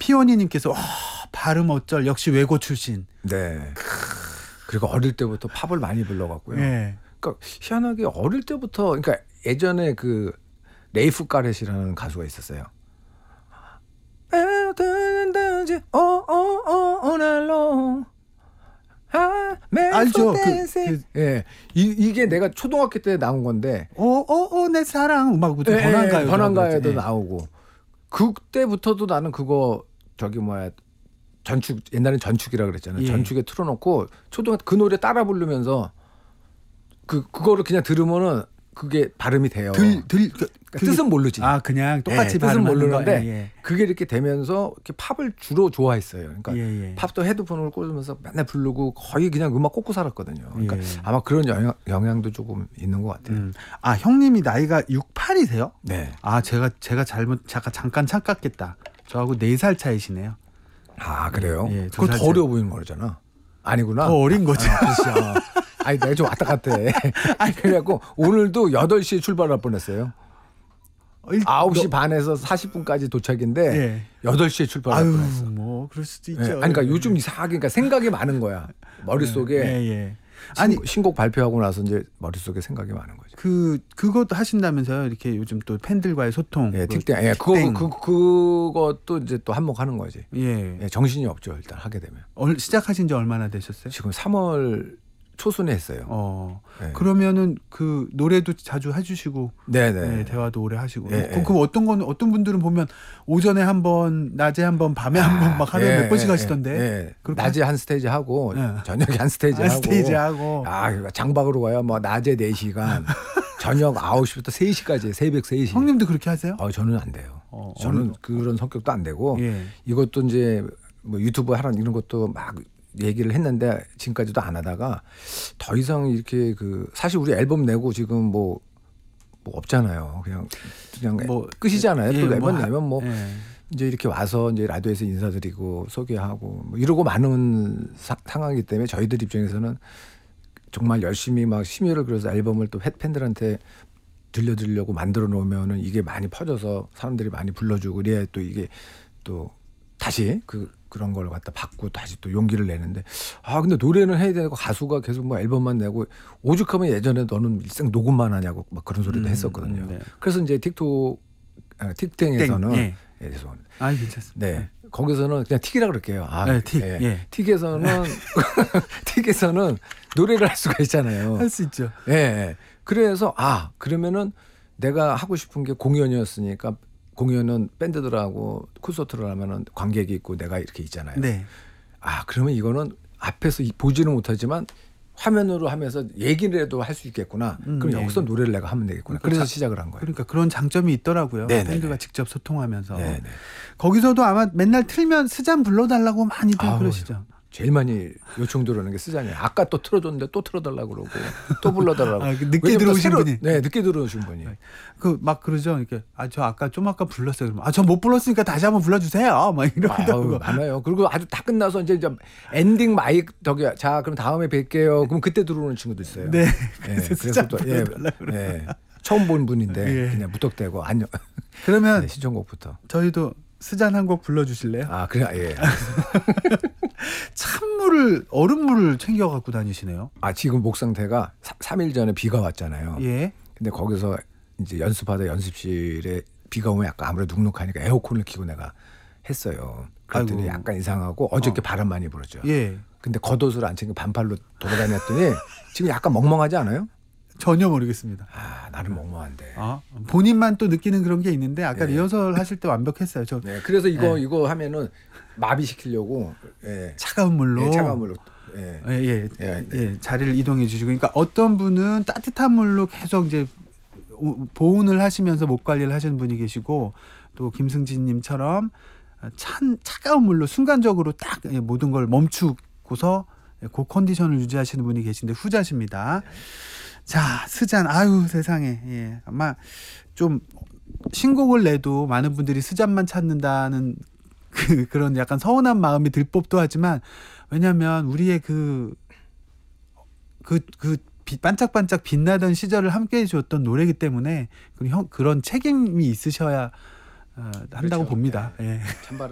피오니님께서 발음 어쩔 역시 외고 출신. 네. 그리고 어릴 때부터 팝을 많이 불러갖고요. 예. 그러니까 희한하게 어릴 때부터 그러니까 예전에 그 레이프 가렛이라는 가수가 있었어요. 알죠. 예, 이게 내가 초등학교 때 나온 건데. 내 사랑 막 번안가요. 번안가에도 예. 나오고. 그때부터도 나는 그거 저기 뭐야 전축 옛날엔 전축이라 그랬잖아요. 예. 전축에 틀어놓고 초등학교 그 노래 따라 부르면서 그거를 그냥 들으면은 그게 발음이 돼요. 뜻은 모르지. 그냥 똑같이 뜻은 모르는데 거. 예. 그게 이렇게 되면서 이렇게 팝을 주로 좋아했어요. 그러니까 예. 팝도 헤드폰을 꽂으면서 맨날 부르고 거의 그냥 음악 꽂고 살았거든요. 그러니까 예. 아마 그런 영향도 조금 있는 것 같아요. 형님이 나이가 68이세요? 네. 제가 잠깐 착각했다. 저하고 4살 차이시네요. 아 그래요? 예, 그건 더 어려 보이는 거잖아. 아니구나. 더 어린 거죠. 그렇죠. 아니 내가 좀 왔다 갔다 해. 그래갖고 오늘도 8시에 출발할 뻔했어요. 9시 반에서 40분까지 도착인데 예. 8시에 출발할 뻔했어. 뭐 그럴 수도 있죠. 아니, 그러니까 요즘 이상하게 그러니까 생각이 많은 거야. 머릿속에. 예. 신곡 발표하고 나서 이제 머릿속에 생각이 많은 거죠. 그것도 하신다면서요. 이렇게 요즘 또 팬들과의 소통. 예, 틱땡. 예, 그것도 이제 또 한몫하는 거지. 예. 예, 정신이 없죠, 일단 하게 되면. 시작하신 지 얼마나 되셨어요? 지금 3월 초순에 했어요. 네. 그러면은 그 노래도 자주 해주시고, 네네. 대화도 오래 하시고. 네. 그 어떤 분들은 보면 오전에 한 번, 낮에 한 번, 밤에 한 번 막 하루에 몇 번씩 하시던데. 낮에 한 스테이지 하고 저녁에 한 스테이지 하고. 장박으로 가요. 뭐 낮에 4시간, 저녁 9시부터 3시까지 새벽 3시. 형님도 그렇게 하세요? 저는 안 돼요. 저는 그런 성격도 안 되고 이것도 이제 뭐 유튜브 하라는 이런 것도 막 얘기를 했는데 지금까지도 안 하다가 더 이상 이렇게 사실 우리 앨범 내고 지금 뭐 없잖아요. 그냥 뭐 끝이잖아요. 또 앨범 내면 이제 이렇게 와서 이제 라디오에서 인사드리고 소개하고 뭐 이러고 많은 상황이기 때문에 저희들 입장에서는 정말 열심히 막 심혈을 그려서 앨범을 또 팬들한테 들려드리려고 만들어 놓으면은 이게 많이 퍼져서 사람들이 많이 불러주고 그래야 또 이게 또 다시 그런 걸 갖다 받고 다시 또 용기를 내는데 근데 노래는 해야 되고 가수가 계속 뭐 앨범만 내고 오죽하면 예전에 너는 일생 녹음만 하냐고 막 그런 소리도 했었거든요. 네. 그래서 이제 틱땡에서는 괜찮습니다. 네. 거기서는 그냥 틱이라 그럴게요. 틱. 틱에서는 틱에서는 노래를 할 수가 있잖아요. 할 수 있죠. 예. 그래서 그러면은 내가 하고 싶은 게 공연이었으니까 공연은 밴드들하고 콘서트를 하면은 관객이 있고 내가 이렇게 있잖아요. 네. 그러면 이거는 앞에서 보지는 못하지만 화면으로 하면서 얘기라도 할 수 있겠구나. 그럼 여기서 노래를 내가 하면 되겠구나. 그래서 시작을 한 거예요. 그러니까 그런 장점이 있더라고요. 네네네. 팬들과 직접 소통하면서. 네네. 거기서도 아마 맨날 틀면 스잔 불러달라고 많이들 그러시죠. 제일 많이 요청 들어오는 게 스잔이에요. 아까 또 틀어줬는데 또 틀어달라고 그러고 또 불러달라고. 늦게 들어오신 분이. 네, 늦게 들어오신 분이. 막 그러죠. 이렇게 저 아까 불렀어요. 그러면 저 못 불렀으니까 다시 한번 불러주세요. 막 이러고. 많아요. 그리고 아주 다 끝나서 이제 엔딩 마이크 그럼 다음에 뵐게요. 그럼 그때 들어오는 친구도 있어요. 네. 그래서 또 처음 본 분인데 그냥 무턱대고 안녕. 그러면 신청곡부터. 저희도 스잔 한 곡 불러주실래요? 그래, 예. 얼음물을 챙겨 갖고 다니시네요. 지금 목 상태가 3일 전에 비가 왔잖아요. 예. 근데 거기서 이제 연습하다 연습실에 비가 오면 약간 아무래도 눅눅하니까 에어컨을 켜고 내가 했어요. 그랬더니 약간 이상하고 어저께 바람 많이 불었죠. 예. 근데 겉옷을 안 챙겨 반팔로 돌아다녔더니 지금 약간 멍멍하지 않아요? 전혀 모르겠습니다. 나는 멍멍한데. 본인만 또 느끼는 그런 게 있는데 아까 리허설 하실 때 완벽했어요. 그래서 이거 하면은 마비시키려고 차가운 물로. 차가운 물로. 자리를 이동해 주시고, 그러니까 어떤 분은 따뜻한 물로 계속 이제 보온을 하시면서 목 관리를 하시는 분이 계시고, 또 김승진님처럼 차가운 물로 순간적으로 딱 모든 걸 멈추고서 그 컨디션을 유지하시는 분이 계신데 후자십니다. 자, 스잔, 세상에. 아마 좀 신곡을 내도 많은 분들이 스잔만 찾는다는 그런 약간 서운한 마음이 들 법도 하지만, 왜냐하면 우리의 반짝반짝 빛나던 시절을 함께 해주었던 노래이기 때문에 그런 책임이 있으셔야 한다고 봅니다. 찬바람